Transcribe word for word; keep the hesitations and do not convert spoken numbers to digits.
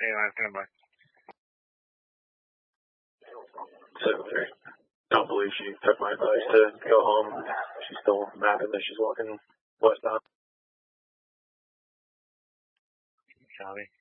Anyway, stand by. seven three. Don't believe she took my advice to go home. She's still mad that she's walking westbound. Copy.